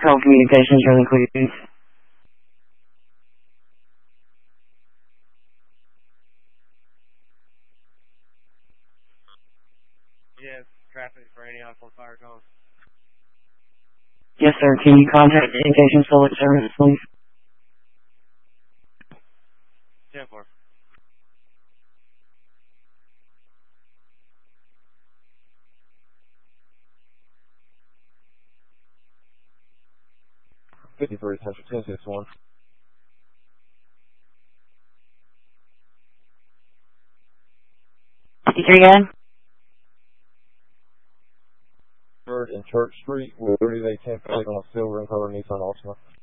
Telecommunications really quick. Yes, traffic for any on fire cones. Yes, sir. Can you contact Education Select Service, please? 10-4. $53, 1061. again? Third and Church Street, with 30-day 10 on a silver and color Nissan Altima.